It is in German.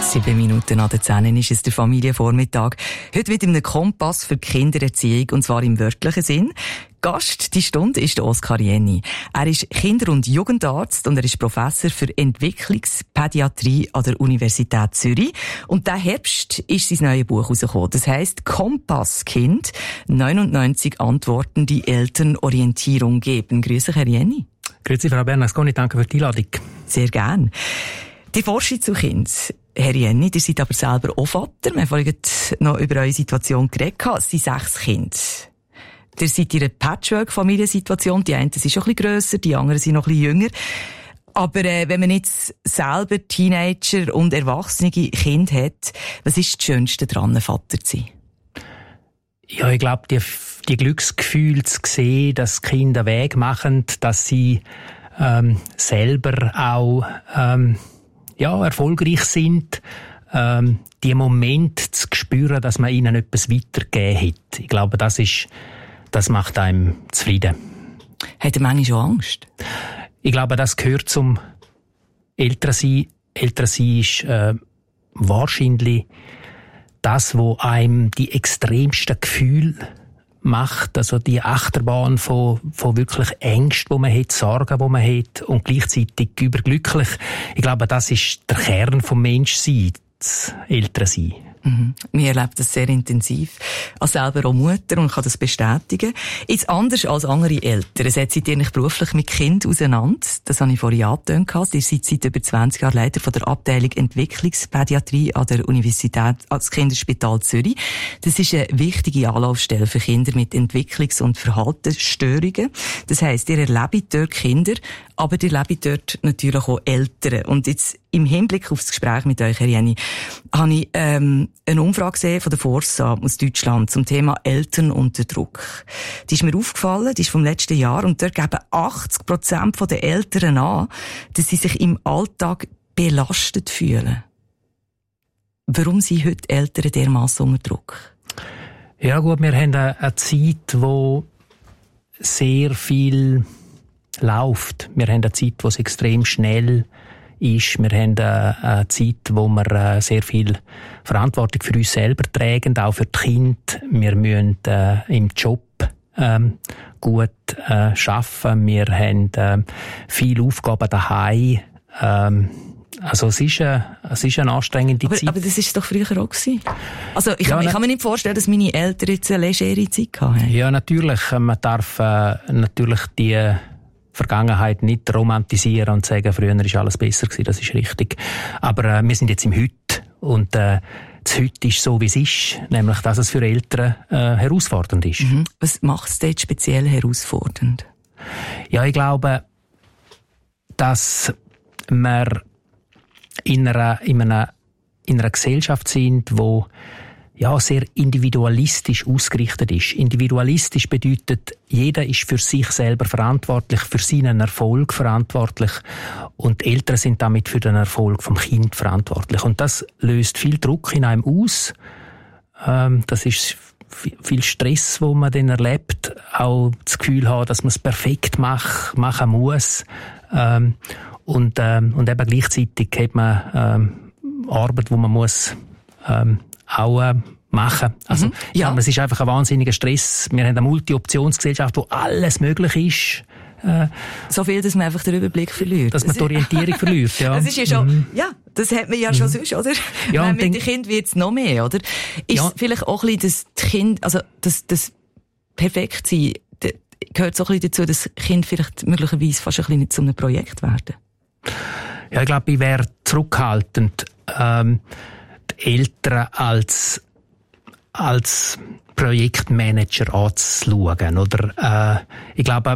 7 Minuten nach der 10 ist es der Familienvormittag. Heute mit einem Kompass für die Kindererziehung, und zwar im wörtlichen Sinn. Gast die Stunde ist Oskar Jenny. Er ist Kinder- und Jugendarzt und er ist Professor für Entwicklungspädiatrie an der Universität Zürich. Und diesen Herbst ist sein neues Buch herausgekommen. Das heisst Kompasskind, 99 Antworten, die Eltern Orientierung geben. Grüße, Herr Jenny. Grüezi, Frau Bernasconi, danke für die Einladung. Sehr gern. Die Forschung zu Kindern. Herr Jenny, ihr seid aber selber auch Vater. Wir haben vorhin noch über eure Situation geredet. Es sind 6 Kinder. Ihr seid in einer Patchwork-Familiensituation. Die einen sind schon ein bisschen grösser, die anderen sind noch ein bisschen jünger. Aber wenn man jetzt selber Teenager und erwachsene Kinder hat, was ist das Schönste daran, Vater zu sein? Ja, ich glaube, die Glücksgefühle zu sehen, dass die Kinder einen Weg machen, dass sie selber auch erfolgreich sind, die Momente zu spüren, dass man ihnen etwas weitergegeben hat. Ich glaube, das macht einem zufrieden. Hat der manchmal schon Angst? Ich glaube, das gehört zum Elternsein. Elternsein ist wahrscheinlich das, was einem die extremsten Gefühle macht, also die Achterbahn von wirklich Ängsten, die man hat, Sorgen, die man hat und gleichzeitig überglücklich. Ich glaube, das ist der Kern vom Menschsein, das Elternsein. Mhm. Wir erleben das sehr intensiv. Als selber auch Mutter und kann das bestätigen. Jetzt anders als andere Eltern. Seid ihr nicht beruflich mit Kindern auseinander? Das habe ich vorhin angetönt. Ihr seid seit über 20 Jahren Leiter von der Abteilung Entwicklungspädiatrie an der Universität, als Kinderspital Zürich. Das ist eine wichtige Anlaufstelle für Kinder mit Entwicklungs- und Verhaltensstörungen. Das heisst, ihr erlebt dort Kinder, aber ihr erlebt dort natürlich auch Eltern. Und jetzt im Hinblick auf das Gespräch mit euch, Herr Jenny, habe ich eine Umfrage gesehen von der Forsa aus Deutschland zum Thema Eltern unter Druck. Die ist mir aufgefallen, die ist vom letzten Jahr, und dort geben 80% der Eltern an, dass sie sich im Alltag belastet fühlen. Warum sind heute Eltern dermassen unter Druck? Ja gut, wir haben eine Zeit, wo sehr viel läuft. Wir haben eine Zeit, wo es extrem schnell ist. Wir haben eine Zeit, wo wir sehr viel Verantwortung für uns selber tragen, auch für die Kinder. Wir müssen im Job gut arbeiten. Wir haben viele Aufgaben daheim. Also es ist eine anstrengende Zeit. Aber das ist doch früher auch gewesen. Also ich kann mir nicht vorstellen, dass meine Eltern jetzt eine legere Zeit hatten. Ja, natürlich. Man darf natürlich die Vergangenheit nicht romantisieren und sagen, früher war alles besser gewesen, das ist richtig. Aber wir sind jetzt im Heute, und das Heute ist so, wie es ist, nämlich, dass es für Eltern herausfordernd ist. Mhm. Was macht es dort speziell herausfordernd? Ja, ich glaube, dass wir in einer Gesellschaft sind, wo sehr individualistisch ausgerichtet ist. Individualistisch bedeutet, jeder ist für sich selber verantwortlich, für seinen Erfolg verantwortlich, und die Eltern sind damit für den Erfolg vom Kind verantwortlich. Und das löst viel Druck in einem aus. Das ist viel Stress, wo man dann erlebt, auch das Gefühl haben, dass man es perfekt machen muss. Und eben gleichzeitig hat man Arbeit, wo man muss auch machen. Also, es ist einfach ein wahnsinniger Stress. Wir haben eine Multi-Optionsgesellschaft, wo alles möglich ist. So viel, dass man einfach den Überblick verliert. Dass man die Orientierung verliert, ja. Das ist ja schon, das hat man ja schon sonst, oder? Ja, mit dem Kind wird es noch mehr, oder? Ist vielleicht auch ein bisschen das Kind, also das Perfektsein, gehört so ein bisschen dazu, dass Kind vielleicht möglicherweise fast ein bisschen zu einem Projekt werden? Ja, ich glaube, ich wäre zurückhaltend, die Eltern als Projektmanager anzuschauen. Oder, ich glaube,